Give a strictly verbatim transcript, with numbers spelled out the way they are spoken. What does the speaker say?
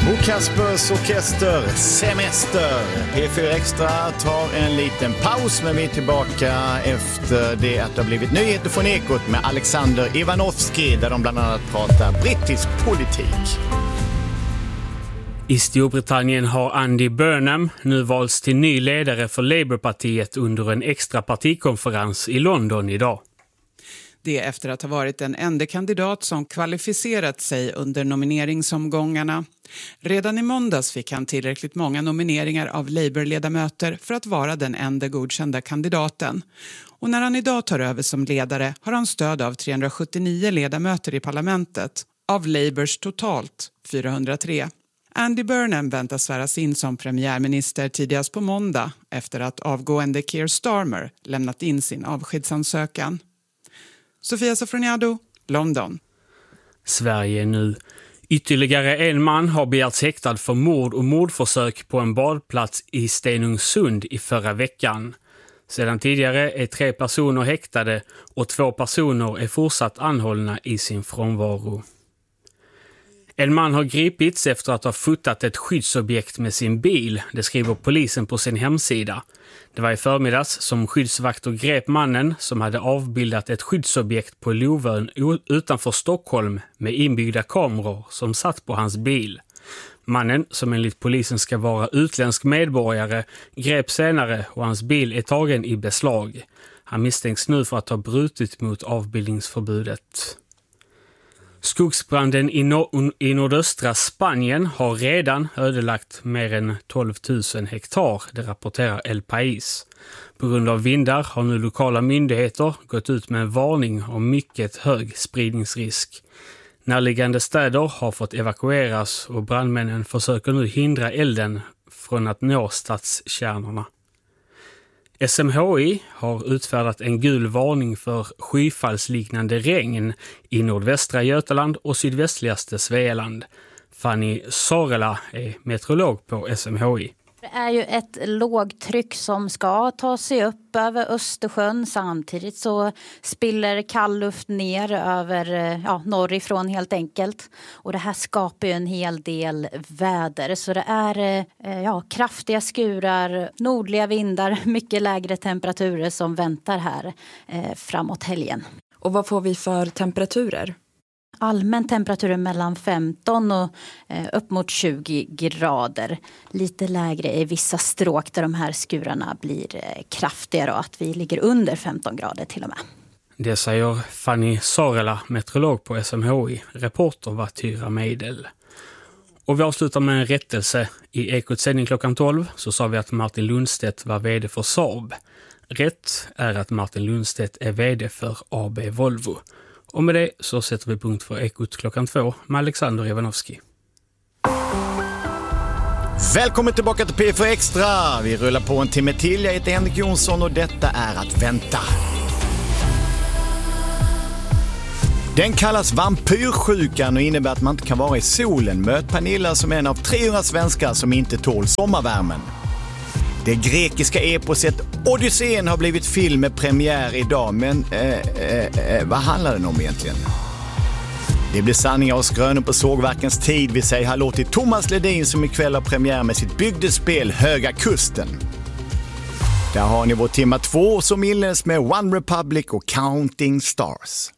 Bo Kaspers orkester, Semester. P fyra Extra tar en liten paus, men vi är tillbaka efter det att det har blivit nyheter från Ekot med Alexander Ivanovski, där de bland annat pratar brittisk politik. I Storbritannien har Andy Burnham nu valts till ny ledare för Labourpartiet under en extra partikonferens i London idag. Det är efter att ha varit den enda kandidat som kvalificerat sig under nomineringsomgångarna. Redan i måndags fick han tillräckligt många nomineringar av Labour-ledamöter för att vara den enda godkända kandidaten. Och när han idag tar över som ledare har han stöd av trehundrasjuttionio ledamöter i parlamentet, av Labours totalt fyrahundratre. Andy Burnham väntas sväras in som premiärminister tidigast på måndag efter att avgående Keir Starmer lämnat in sin avskedsansökan. Sofia Sofroniado, London. Sverige nu. Ytterligare en man har begärts häktad för mord och mordförsök på en badplats i Stenungsund i förra veckan. Sedan tidigare är tre personer häktade och två personer är fortsatt anhållna i sin frånvaro. En man har gripits efter att ha fotat ett skyddsobjekt med sin bil, det skriver polisen på sin hemsida. Det var i förmiddags som skyddsvakter grep mannen som hade avbildat ett skyddsobjekt på Lovön utanför Stockholm med inbyggda kameror som satt på hans bil. Mannen, som enligt polisen ska vara utländsk medborgare, grep senare och hans bil är tagen i beslag. Han misstänks nu för att ha brutit mot avbildningsförbudet. Skogsbranden i, nor- i nordöstra Spanien har redan ödelagt mer än tolv tusen hektar, det rapporterar El País. På grund av vindar har nu lokala myndigheter gått ut med en varning om mycket hög spridningsrisk. Närliggande städer har fått evakueras och brandmännen försöker nu hindra elden från att nå stadskärnorna. S M H I har utfärdat en gul varning för skyfallsliknande regn i nordvästra Götaland och sydvästligaste Svealand. Fanny Sarela är meteorolog på S M H I. Det är ju ett lågtryck som ska ta sig upp över Östersjön. Samtidigt så spiller kall luft ner över ja, norrifrån helt enkelt. Och det här skapar ju en hel del väder. Så det är ja, kraftiga skurar, nordliga vindar, mycket lägre temperaturer som väntar här eh, framåt helgen. Och vad får vi för temperaturer? Allmän temperatur mellan femton och eh, upp mot tjugo grader. Lite lägre i vissa stråk där de här skurarna blir eh, kraftigare och att vi ligger under femton grader till och med. Det säger Fanny Sarela, meteorolog på S M H I. Reporter var Tyra Meidel. Och vi avslutar med en rättelse. I Ekots sändning klockan tolv så sa vi att Martin Lundstedt var vd för Saab. Rätt är att Martin Lundstedt är vd för A B Volvo. Och med det så sätter vi punkt för Ekot klockan två med Alexander Ivanovski. Välkommen tillbaka till P fyra Extra. Vi rullar på en timme till. Jag heter Henrik Jonsson och detta är Att vänta. Den kallas vampyrsjukan och innebär att man inte kan vara i solen. Möt Pernilla som är en av trehundra svenskar som inte tål sommarvärmen. Det grekiska eposet Odysseen har blivit film med premiär idag, men eh, eh, vad handlar den om egentligen? Det blir sanningar och skrönor på sågverkens tid. Vi säger hallå till Thomas Ledin som ikväll har premiär med sitt bygdespel Höga Kusten. Där har ni vår timma två som inleds med One Republic och Counting Stars.